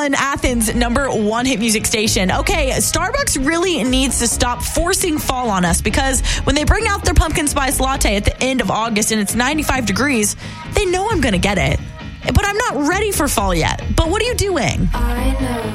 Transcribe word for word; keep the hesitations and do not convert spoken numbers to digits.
on Athens' number one hit music station. Okay, Starbucks really needs to stop forcing fall on us, because when they bring out their pumpkin spice latte at the end of August and it's ninety-five degrees, they know I'm going to get it. But I'm not ready for fall yet. But what are you doing? I know.